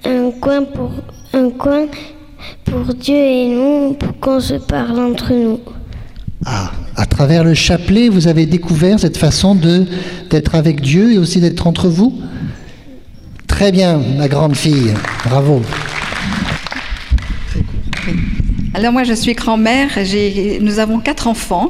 un coin pour Dieu et nous, pour qu'on se parle entre nous. Ah, à travers le chapelet, vous avez découvert cette façon d'être avec Dieu et aussi d'être entre vous? Très bien, ma grande fille, bravo. Alors moi, je suis grand-mère, nous avons 4 enfants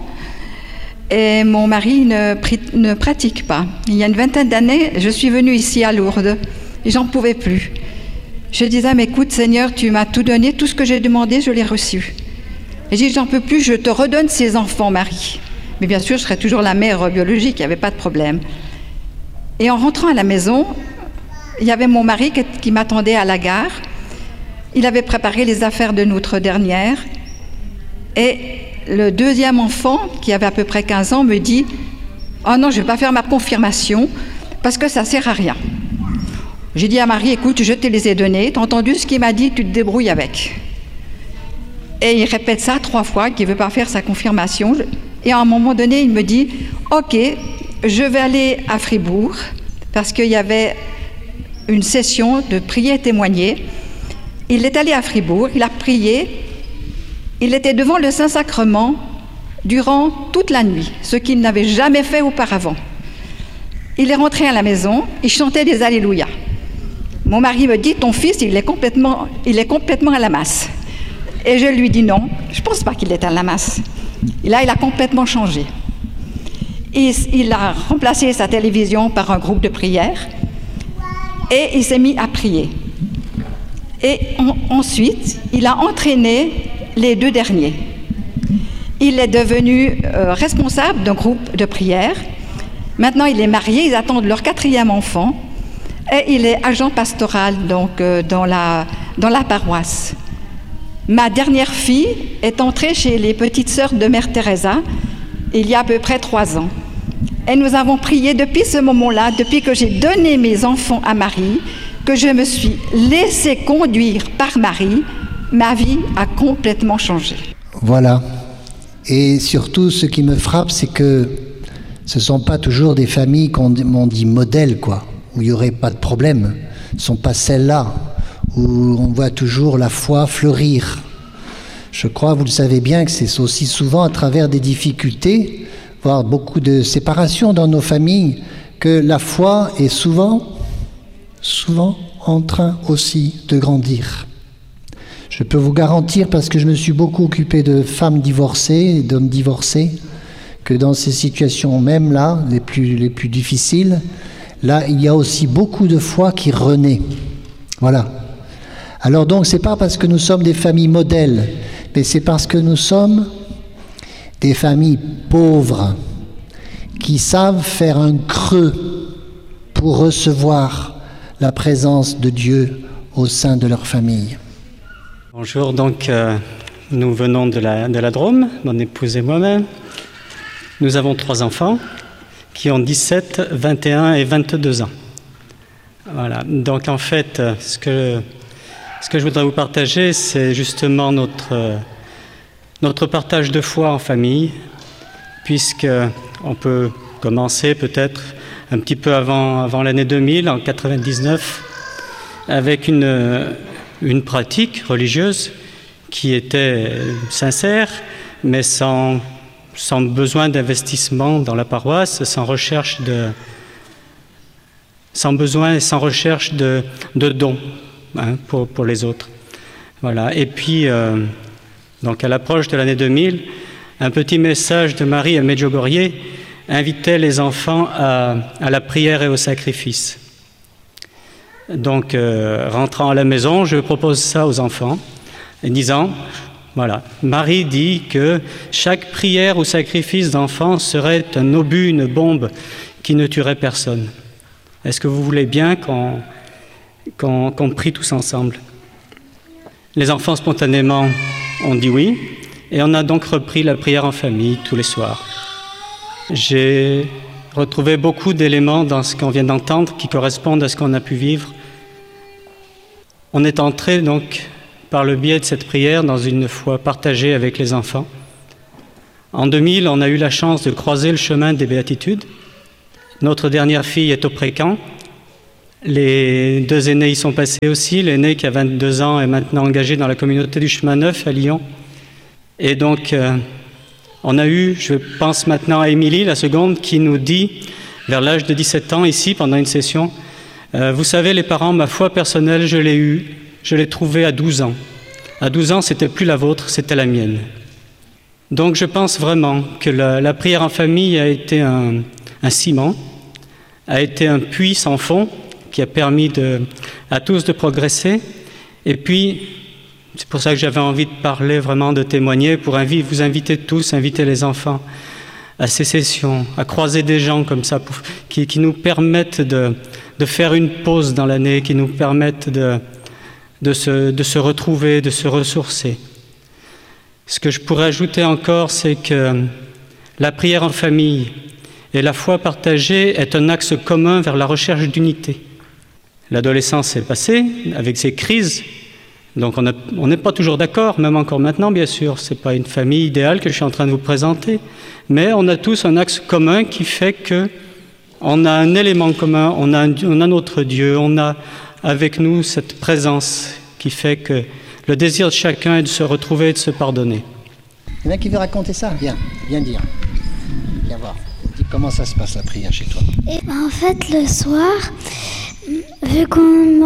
et mon mari ne pratique pas. Il y a une vingtaine d'années, je suis venue ici à Lourdes et j'en pouvais plus. Je disais, mais écoute Seigneur, tu m'as tout donné, tout ce que j'ai demandé, je l'ai reçu. Et j'ai dit, j'en peux plus, je te redonne ces enfants, Marie. Mais bien sûr, je serais toujours la mère biologique, il n'y avait pas de problème. Et en rentrant à la maison, il y avait mon mari qui m'attendait à la gare. Il avait préparé les affaires de notre dernière. Et le deuxième enfant, qui avait à peu près 15 ans, me dit, oh non, je ne vais pas faire ma confirmation parce que ça ne sert à rien. J'ai dit à Marie, écoute, je te les ai donnés, tu as entendu ce qu'il m'a dit, tu te débrouilles avec. Et il répète ça 3 fois, qu'il ne veut pas faire sa confirmation. Et à un moment donné, il me dit, ok, je vais aller à Fribourg, parce qu'il y avait une session de prier et témoigner. Il est allé à Fribourg, il a prié, il était devant le Saint-Sacrement durant toute la nuit, ce qu'il n'avait jamais fait auparavant. Il est rentré à la maison, il chantait des Alléluia. Mon mari me dit, ton fils, il est complètement à la masse. Et je lui dis non, je ne pense pas qu'il est à la masse. Et là, il a complètement changé. Il a remplacé sa télévision par un groupe de prière et il s'est mis à prier. Et ensuite, il a entraîné les 2 derniers. Il est devenu responsable d'un groupe de prière. Maintenant, il est marié, ils attendent leur 4e enfant. Et il est agent pastoral donc, dans la paroisse. Ma dernière fille est entrée chez les petites sœurs de Mère Teresa il y a à peu près 3 ans. Et nous avons prié depuis ce moment-là, depuis que j'ai donné mes enfants à Marie, que je me suis laissée conduire par Marie, ma vie a complètement changé. Voilà. Et surtout, ce qui me frappe, c'est que ce ne sont pas toujours des familles qu'on dit modèles, quoi, où il n'y aurait pas de problème. Ce ne sont pas celles-là où on voit toujours la foi fleurir. Je crois, vous le savez bien, que c'est aussi souvent à travers des difficultés, voire beaucoup de séparations dans nos familles, que la foi est souvent en train aussi de grandir. Je peux vous garantir, parce que je me suis beaucoup occupé de femmes divorcées, d'hommes divorcés, que dans ces situations même là, les plus difficiles, là, il y a aussi beaucoup de foi qui renaît. Voilà. Alors donc, c'est pas parce que nous sommes des familles modèles, mais c'est parce que nous sommes des familles pauvres qui savent faire un creux pour recevoir la présence de Dieu au sein de leur famille. Bonjour, donc nous venons de la Drôme, mon épouse et moi-même. Nous avons 3 enfants qui ont 17, 21 et 22 ans. Voilà, donc en fait, ce que je voudrais vous partager, c'est justement notre partage de foi en famille, puisqu'on peut commencer peut-être un petit peu avant l'année 2000, en 99, avec une pratique religieuse qui était sincère, mais sans besoin d'investissement dans la paroisse, sans besoin et sans recherche de dons pour les autres. Voilà. Et puis, donc à l'approche de l'année 2000, un petit message de Marie à Medjugorje invitait les enfants à la prière et au sacrifice. Donc, rentrant à la maison, je propose ça aux enfants, en disant, voilà, Marie dit que chaque prière ou sacrifice d'enfant serait un obus, une bombe qui ne tuerait personne. Est-ce que vous voulez bien qu'on prie tous ensemble? Les enfants, spontanément, ont dit oui, et on a donc repris la prière en famille tous les soirs. J'ai retrouvé beaucoup d'éléments dans ce qu'on vient d'entendre qui correspondent à ce qu'on a pu vivre. On est entré donc par le biais de cette prière dans une foi partagée avec les enfants. En 2000, on a eu la chance de croiser le chemin des béatitudes. Notre dernière fille est au précamp Les 2 aînés y sont passés aussi. L'aîné qui a 22 ans est maintenant engagé dans la communauté du Chemin Neuf à Lyon. Et donc, on a eu, je pense maintenant à Émilie, la seconde, qui nous dit, vers l'âge de 17 ans, ici, pendant une session, vous savez, les parents, ma foi personnelle, je l'ai eue, je l'ai trouvée à 12 ans. À 12 ans, c'était plus la vôtre, c'était la mienne. Donc, je pense vraiment que la prière en famille a été un ciment, a été un puits sans fond, qui a permis à tous de progresser. Et puis, c'est pour ça que j'avais envie de parler, vraiment de témoigner, pour vous inviter tous, inviter les enfants à ces sessions, à croiser des gens comme ça, qui nous permettent de faire une pause dans l'année, qui nous permettent de se retrouver, de se ressourcer. Ce que je pourrais ajouter encore, c'est que la prière en famille et la foi partagée est un axe commun vers la recherche d'unité. L'adolescence est passée avec ses crises, donc on n'est pas toujours d'accord, même encore maintenant bien sûr, ce n'est pas une famille idéale que je suis en train de vous présenter, mais on a tous un axe commun qui fait qu'on a un élément commun, on a notre Dieu, on a avec nous cette présence qui fait que le désir de chacun est de se retrouver et de se pardonner. Il y en a qui veut raconter ça? Viens dire. Viens voir. Dis comment ça se passe la prière chez toi. Et en fait, le soir, vu qu'on